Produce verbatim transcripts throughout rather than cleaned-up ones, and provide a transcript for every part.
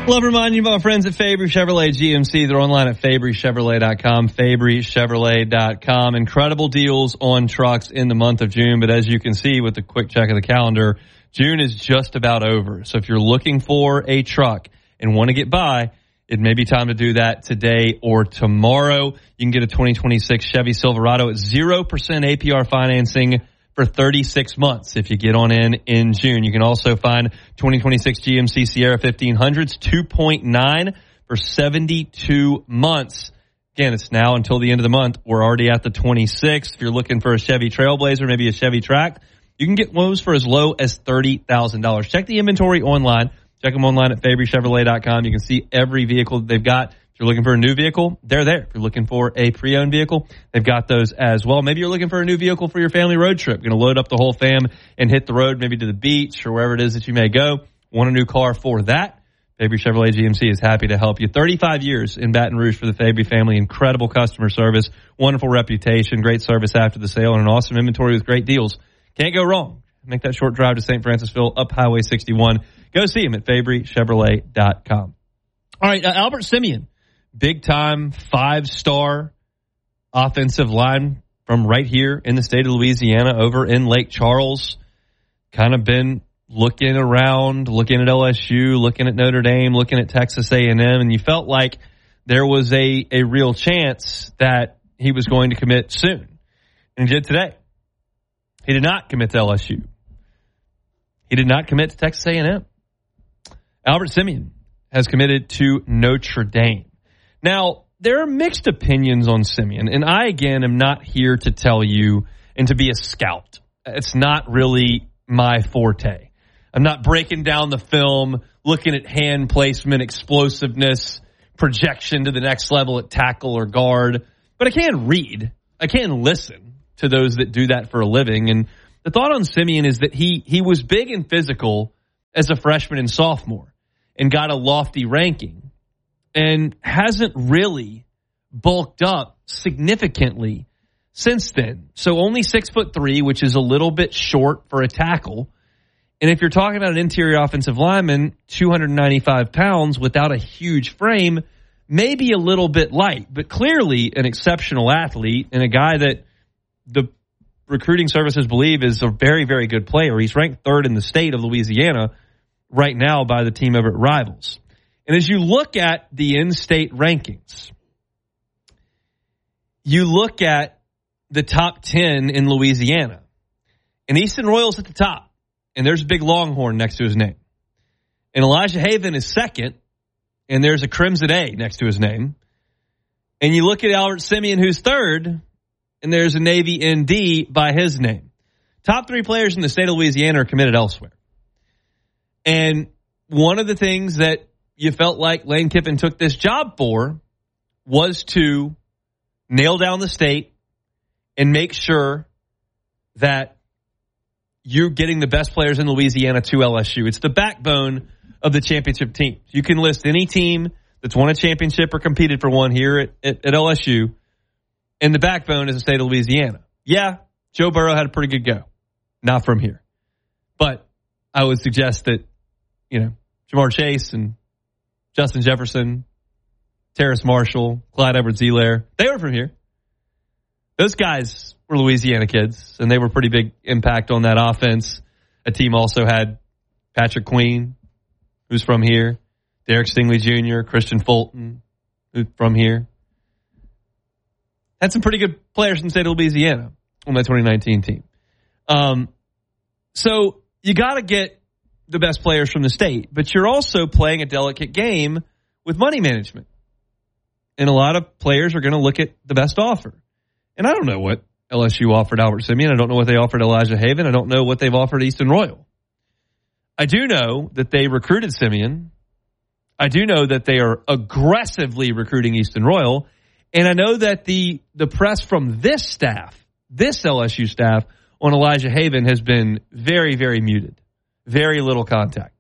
Love reminding you about our friends at Fabry Chevrolet G M C. They're online at Fabry Chevrolet dot com, Fabry Chevrolet dot com. Incredible deals on trucks in the month of June. But as you can see with the quick check of the calendar, June is just about over. So if you're looking for a truck and want to get by, it may be time to do that today or tomorrow. You can get a twenty twenty-six Chevy Silverado at zero percent A P R financing for thirty-six months if you get on in in June. You can also find twenty twenty-six G M C Sierra fifteen hundreds two point nine for seventy-two months. Again, it's now until the end of the month. We're already at the twenty-sixth. If you're looking for a Chevy Trailblazer, maybe a Chevy Track, you can get those for as low as thirty thousand dollars. Check the inventory online. Check them online at Fabry Chevrolet dot com. You can see every vehicle that they've got. If you're looking for a new vehicle, they're there. If you're looking for a pre-owned vehicle, they've got those as well. Maybe you're looking for a new vehicle for your family road trip. You're going to load up the whole fam and hit the road, maybe to the beach or wherever it is that you may go. Want a new car for that? Fabry Chevrolet G M C is happy to help you. thirty-five years in Baton Rouge for the Fabry family. Incredible customer service, wonderful reputation, great service after the sale, and an awesome inventory with great deals. Can't go wrong. Make that short drive to Saint Francisville up Highway sixty-one. Go see him at Fabry Chevrolet dot com. All right, uh, Albert Simeon, big-time five-star offensive line from right here in the state of Louisiana over in Lake Charles. Kind of been looking around, looking at L S U, looking at Notre Dame, looking at Texas A and M, and you felt like there was a, a real chance that he was going to commit soon. And he did today. He did not commit to L S U. He did not commit to Texas A and M. Albert Simeon has committed to Notre Dame. Now, there are mixed opinions on Simeon, and I, again, am not here to tell you and to be a scout. It's not really my forte. I'm not breaking down the film, looking at hand placement, explosiveness, projection to the next level at tackle or guard, but I can read. I can listen to those that do that for a living, and the thought on Simeon is that he he was big and physical as a freshman and sophomore and got a lofty ranking and hasn't really bulked up significantly since then. So only six foot three, which is a little bit short for a tackle. And if you're talking about an interior offensive lineman, two hundred ninety-five pounds without a huge frame, maybe a little bit light, but clearly an exceptional athlete and a guy that the recruiting services believe is a very, very good player. He's ranked third in the state of Louisiana right now by the team over at Rivals. And as you look at the in-state rankings, you look at the top ten in Louisiana, and Easton Royal's at the top, and there's a big Longhorn next to his name. And Elijah Haven is second, and there's a Crimson A next to his name. And you look at Albert Simeon, who's third, and there's a Navy N D by his name. Top three players in the state of Louisiana are committed elsewhere. And one of the things that you felt like Lane Kiffin took this job for was to nail down the state and make sure that you're getting the best players in Louisiana to L S U. It's the backbone of the championship team. You can list any team that's won a championship or competed for one here at, at, at L S U, and the backbone is the state of Louisiana. Yeah, Joe Burrow had a pretty good go. Not from here. But I would suggest that, you know, Jamar Chase and Justin Jefferson, Terrace Marshall, Clyde Edwards-Helaire, they were from here. Those guys were Louisiana kids, and they were pretty big impact on that offense. A team also had Patrick Queen, who's from here, Derek Stingley Junior, Christian Fulton, who's from here. Had some pretty good players from the state of Louisiana on that twenty nineteen team. Um, so you got to get the best players from the state, but you're also playing a delicate game with money management. And a lot of players are going to look at the best offer. And I don't know what L S U offered Albert Simeon. I don't know what they offered Elijah Haven. I don't know what they've offered Easton Royal. I do know that they recruited Simeon. I do know that they are aggressively recruiting Easton Royal. And I know that the, the press from this staff, this L S U staff, on Elijah Haven has been very, very muted. Very little contact.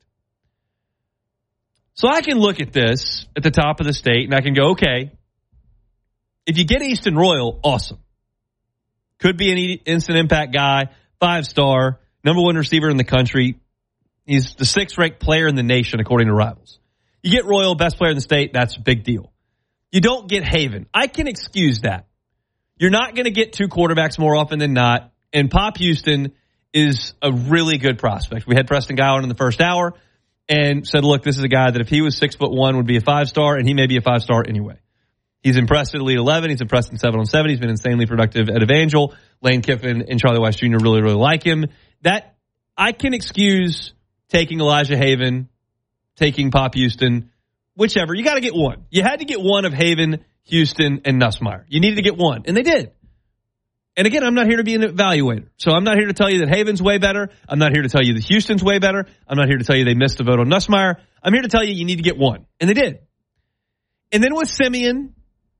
So I can look at this at the top of the state and I can go, okay, if you get Easton Royal, awesome. Could be an instant impact guy, five-star, number one receiver in the country. He's the sixth-ranked player in the nation, according to Rivals. You get Royal, best player in the state, that's a big deal. You don't get Haven. I can excuse that. You're not going to get two quarterbacks more often than not, and Pop Houston is a really good prospect. We had Preston Guy on in the first hour and said, look, this is a guy that if he was six foot one would be a five-star, and he may be a five-star anyway. He's impressed at Elite eleven. He's impressed in seven on seven. He's been insanely productive at Evangel. Lane Kiffin and Charlie Weiss Junior really, really like him. That I can excuse taking Elijah Haven, taking Pop Houston, whichever. You got to get one. You had to get one of Haven, Houston, and Nussmeier. You needed to get one, and they did. And again, I'm not here to be an evaluator. So I'm not here to tell you that Haven's way better. I'm not here to tell you that Houston's way better. I'm not here to tell you they missed the vote on Nussmeier. I'm here to tell you you need to get one. And they did. And then with Simeon,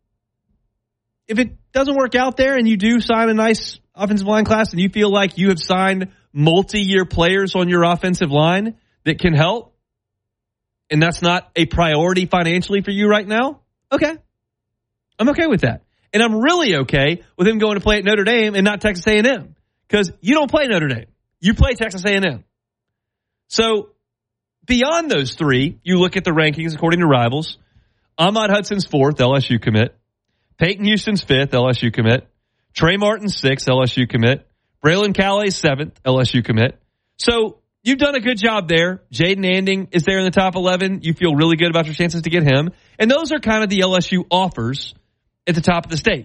if it doesn't work out there and you do sign a nice offensive line class and you feel like you have signed multi-year players on your offensive line that can help, and that's not a priority financially for you right now, okay. I'm okay with that. And I'm really okay with him going to play at Notre Dame and not Texas A and M, because you don't play Notre Dame. You play Texas A and M. So beyond those three, you look at the rankings according to Rivals. Ahmad Hudson's fourth, L S U commit. Peyton Houston's fifth, L S U commit. Trey Martin's sixth, L S U commit. Braylon Calais seventh, L S U commit. So you've done a good job there. Jaden Anding is there in the top eleven. You feel really good about your chances to get him. And those are kind of the L S U offers at the top of the state.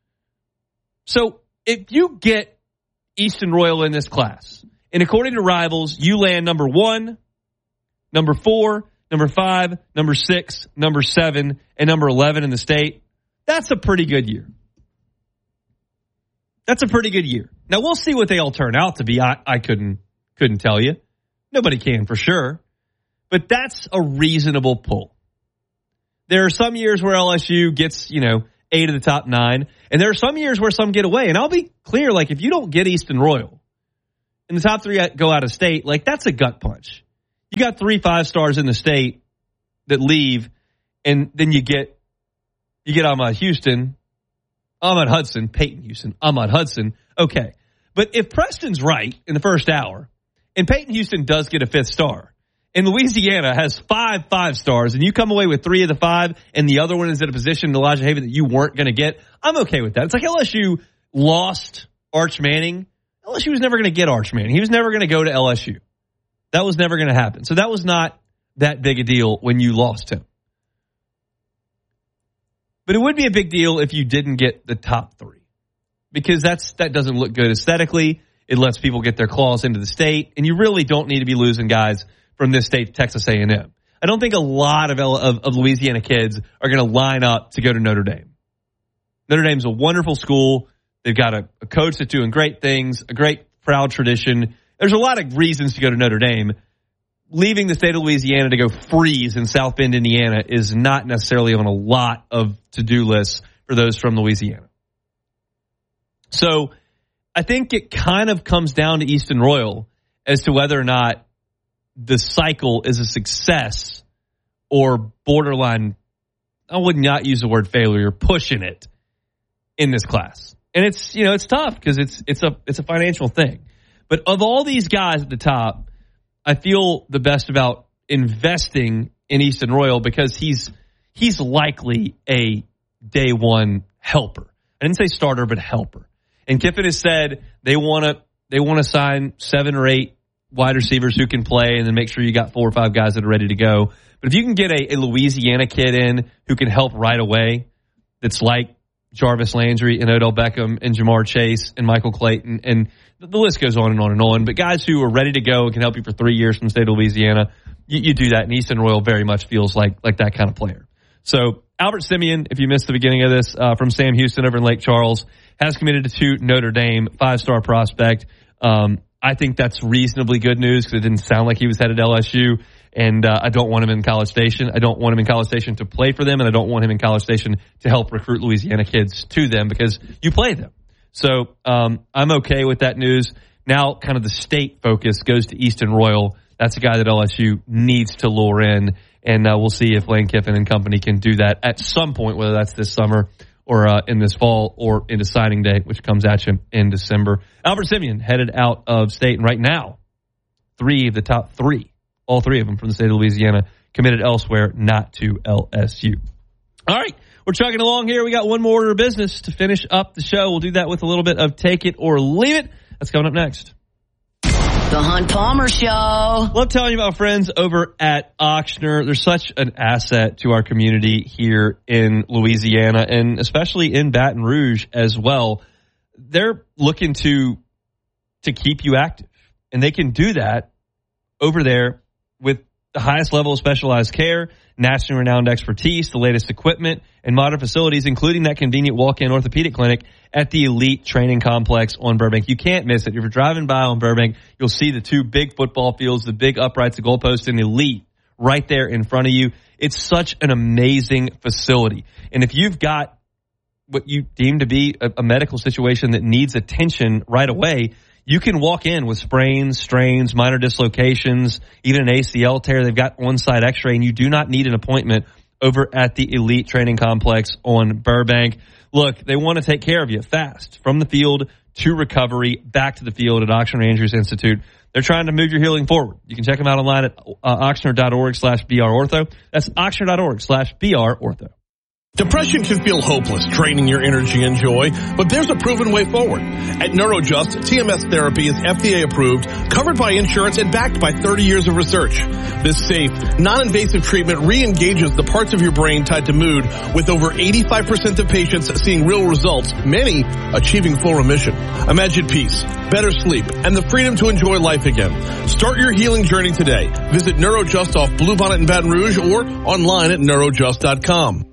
So if you get Easton Royal in this class, and according to Rivals, you land number one, number four, number five, number six, number seven, and number eleven in the state, that's a pretty good year. That's a pretty good year. Now, we'll see what they all turn out to be. I, I couldn't couldn't tell you. Nobody can for sure. But that's a reasonable pull. There are some years where L S U gets, you know, eight of the top nine. And there are some years where some get away. And I'll be clear, like, if you don't get Easton Royal and the top three go out of state, like, that's a gut punch. You got three five stars in the state that leave, and then you get you get Ahmad Houston, Ahmad Hudson, Peyton Houston, Ahmad Hudson. Okay. But if Preston's right in the first hour, and Peyton Houston does get a fifth star, and Louisiana has five five stars, and you come away with three of the five, and the other one is at a position in Elijah Haven that you weren't going to get, I'm okay with that. It's like L S U lost Arch Manning. L S U was never going to get Arch Manning. He was never going to go to L S U. That was never going to happen. So that was not that big a deal when you lost him. But it would be a big deal if you didn't get the top three, because that's that doesn't look good aesthetically. It lets people get their claws into the state, and you really don't need to be losing guys from this state to Texas A and M. I don't think a lot of, of, of Louisiana kids are going to line up to go to Notre Dame. Notre Dame's a wonderful school. They've got a, a coach that's doing great things, a great proud tradition. There's a lot of reasons to go to Notre Dame. Leaving the state of Louisiana to go freeze in South Bend, Indiana is not necessarily on a lot of to-do lists for those from Louisiana. So I think it kind of comes down to Easton Royal as to whether or not the cycle is a success or borderline, I would not use the word failure, pushing it in this class. And it's, you know, it's tough because it's it's a it's a financial thing. But of all these guys at the top, I feel the best about investing in Easton Royal because he's he's likely a day one helper. I didn't say starter, but helper. And Kiffin has said they want to they want to sign seven or eight wide receivers who can play, and then make sure you got four or five guys that are ready to go. But if you can get a, a Louisiana kid in who can help right away, that's like Jarvis Landry and Odell Beckham and Jamar Chase and Michael Clayton, and the list goes on and on and on. But guys who are ready to go and can help you for three years from the state of Louisiana, you, you do that. And Easton Royal very much feels like like that kind of player. So Albert Simeon, if you missed the beginning of this, uh, from Sam Houston over in Lake Charles, has committed to Notre Dame, five-star prospect. Um, I think that's reasonably good news because it didn't sound like he was headed to L S U. And uh, I don't want him in College Station. I don't want him in College Station to play for them, and I don't want him in College Station to help recruit Louisiana kids to them because you play them. So um, I'm okay with that news. Now kind of the state focus goes to Easton Royal. That's a guy that L S U needs to lure in, and uh, we'll see if Lane Kiffin and company can do that at some point, whether that's this summer or uh, in this fall or into signing day, which comes at you in December. Albert Simeon headed out of state, and right now, three of the top three, all three of them from the state of Louisiana, committed elsewhere, not to L S U. All right, we're chugging along here. We got one more order of business to finish up the show. We'll do that with a little bit of Take It or Leave It. That's coming up next. The Hunt Palmer Show. Love telling you about friends over at Ochsner. They're such an asset to our community here in Louisiana and especially in Baton Rouge as well. They're looking to to keep you active, and they can do that over there with the highest level of specialized care, nationally renowned expertise, the latest equipment, and modern facilities, including that convenient walk-in orthopedic clinic at the Elite Training Complex on Burbank. You can't miss it. If you're driving by on Burbank, you'll see the two big football fields, the big uprights, the goalposts, and Elite right there in front of you. It's such an amazing facility. And if you've got what you deem to be a, a medical situation that needs attention right away, you can walk in with sprains, strains, minor dislocations, even an A C L tear. They've got on-site x-ray, and you do not need an appointment over at the Elite Training Complex on Burbank. Look, they want to take care of you fast, from the field to recovery, back to the field at Ochsner Andrews Institute. They're trying to move your healing forward. You can check them out online at uh, oxnard.org slash BR ortho. That's oxnard.org slash BR ortho. Depression can feel hopeless, draining your energy and joy, but there's a proven way forward. At NeuroJust, T M S therapy is F D A approved, covered by insurance, and backed by thirty years of research. This safe, non-invasive treatment re-engages the parts of your brain tied to mood, with over eighty-five percent of patients seeing real results, many achieving full remission. Imagine peace, better sleep, and the freedom to enjoy life again. Start your healing journey today. Visit NeuroJust off Bluebonnet in Baton Rouge or online at neurojust dot com.